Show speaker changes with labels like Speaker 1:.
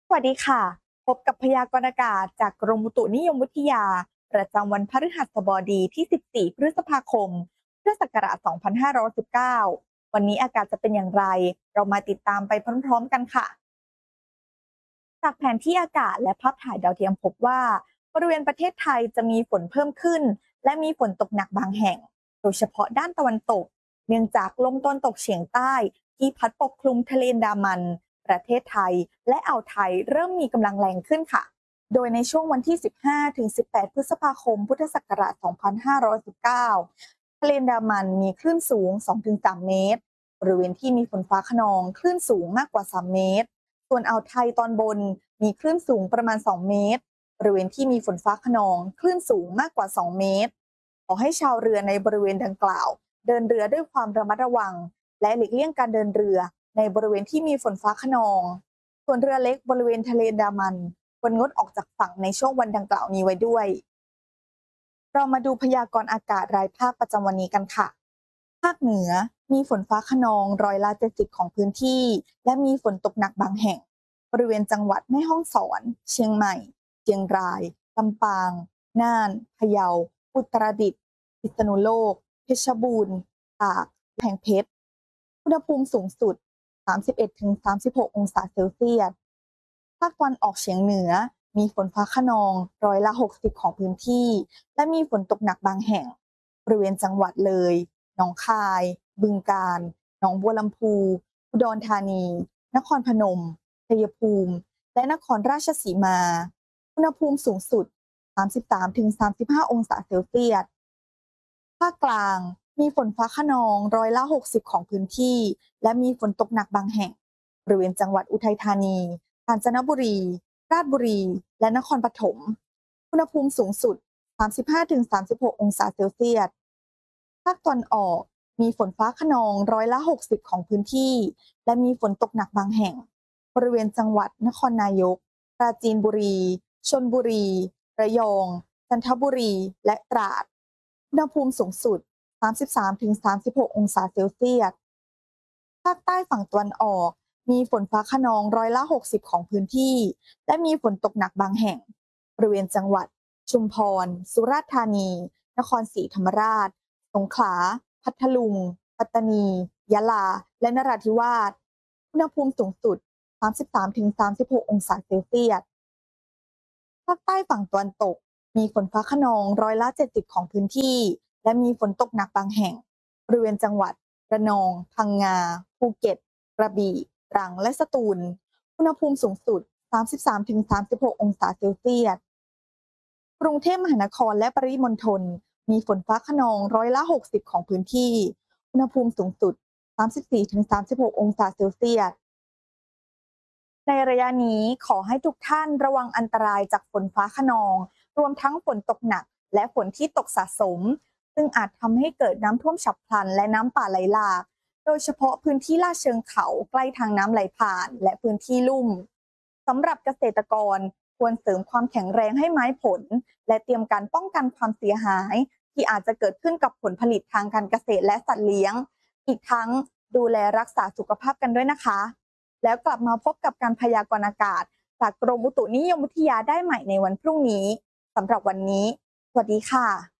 Speaker 1: สวัสดีค่ะพบกับพยากรณ์อากาศจากกรมอุตุนิยมวิทยาประจำวันพฤหัสบดีที่ 14 พฤษภาคม พุทธศักราช 2519 วันนี้อากาศจะเป็นอย่างไร เรามาติดตามไปพร้อมๆกันค่ะ จากแผนที่อากาศและภาพถ่ายดาวเทียมพบว่าบริเวณประเทศไทยจะมีฝนเพิ่มขึ้นและมีฝนตกหนักบางแห่งโดยเฉพาะด้านตะวันตกเนื่องจากลมตะวันตกเฉียงใต้ที่พัดปกคลุมทะเลอันดามันประเทศไทยและอ่าวไทยเริ่มมีกำลังแรงขึ้นค่ะโดยในช่วงวันที่ 15-18 พฤษภาคมพุทธศักราช 2519 ทะเลอันดามันมีคลื่นสูง 2-3 เมตรบริเวณที่มีฝนฟ้าคะนองคลื่นสูงมากกว่า 3 เมตร ส่วนอ่าวไทยตอนบนมีคลื่นสูงประมาณ 2 เมตร บริเวณที่มีฝนฟ้าคะนองคลื่นสูงมากกว่า 2 เมตร ขอให้ชาวเรือในบริเวณดังกล่าวเดินเรือด้วยความระมัดระวังและหลีกเลี่ยงการเดินเรือในบริเวณที่มีฝนฟ้าคะนอง ส่วนเรือเล็กบริเวณทะเลอันดามันควรงดออกจากฝั่งในช่วงวันดังกล่าวนี้ไว้ด้วย เรามาดูพยากรณ์อากาศรายภาคประจำวันนี้กันค่ะ ภาคเหนือมีฝนฟ้าคะนอง70%ของพื้นที่และมีฝนตกหนักบางแห่งบริเวณจังหวัดแม่ฮ่องสอนเชียงใหม่เชียงรายลำปางน่านพะเยาอุตรดิตถ์พิษณุโลกเพชรบูรณ์ตากกำแพงเพชรอุณหภูมิสูงสุด 31-36 องศาเซลเซียสภาคตะวันออกเฉียงเหนือมีฝนฟ้าคะนอง60%ของพื้นที่และมีฝนตกหนักบางแห่งบริเวณจังหวัดเลยหนองคาย บึงกาฬ หนองบัวลำพู อุดรธานี นครพนม ชัยภูมิ และนครราชสีมา อุณหภูมิสูงสุด 33-35 องศาเซลเซียส ภาคกลางมีฝนฟ้าคะนอง60%ของพื้นที่และมีฝนตกหนักบางแห่งบริเวณจังหวัดอุทัยธานี กาญจนบุรี ราชบุรี และนครปฐม อุณหภูมิสูงสุด 35-36 องศาเซลเซียส ภาคตะวันออกมีฝนฟ้าคะนอง60%ของพื้นที่และมีฝนตกหนักบางแห่งบริเวณจังหวัดนครนายก ปราจีนบุรี ชลบุรี ระยอง จันทบุรี และตราด อุณหภูมิสูงสุด 33-36 องศาเซลเซียส ภาคใต้ฝั่งตะวันออกมีฝนฟ้าคะนอง60%ของพื้นที่และมีฝนตกหนักบางแห่งบริเวณจังหวัดชุมพร สุราษฎร์ธานี นครศรีธรรมราช สงขลา พัทลุง ปัตตานี ยะลา และนราธิวาส อุณหภูมิสูงสุด 33-36 องศาเซลเซียส ภาคใต้ฝั่งตะวันตกมีฝนฟ้าคะนอง70%ของพื้นที่และมีฝนตกหนักบางแห่งบริเวณจังหวัดระนอง พังงา ภูเก็ต กระบี่ ตรัง และสตูล อุณหภูมิสูงสุด 33-36 องศาเซลเซียส กรุงเทพมหานครและปริมณฑลมีฝนฟ้าคะนอง60%ของพื้นที่ อุณหภูมิสูงสุด 34-36 องศาเซลเซียส ในระยะนี้ขอให้ทุกท่านระวังอันตรายจากฝนฟ้าคะนองรวมทั้งฝนตกหนักและฝนที่ตกสะสมซึ่งอาจทำให้เกิดน้ำท่วมฉับพลันและน้ำป่าไหลหลากโดยเฉพาะพื้นที่ลาดเชิงเขาใกล้ทางน้ำไหลผ่านและพื้นที่ลุ่มสำหรับเกษตรกรควรเสริมความแข็งแรงให้ไม้ผลและเตรียมการป้องกันความเสียหายที่อาจจะเกิดขึ้นกับผลผลิตทางการเกษตรและสัตว์เลี้ยงอีกทั้งดูแลรักษาสุขภาพกันด้วยนะคะแล้วกลับมาพบกับการพยากรณ์อากาศจากกรมอุตุนิยมวิทยาได้ใหม่ในวันพรุ่งนี้สำหรับวันนี้สวัสดีค่ะ